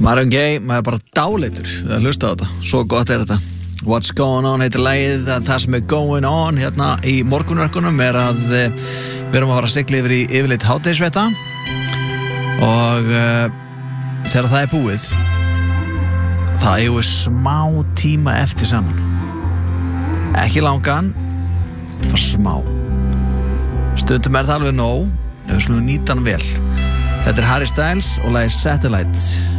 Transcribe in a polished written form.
Marvin Gaye, maður bara dáleitur að hlusta á þetta, svo gott þetta. What's going on heitir lagið, það sem going on hérna í morgunverkunum að við erum að fara að sigla yfir í yfirleitt hádegisveta og þegar það búið það við smá tíma eftir saman, ekki langan, bara smá. Stundum það alveg nóg, við skulum nýta hann vel. Þetta Harry Styles og lagið Satellite.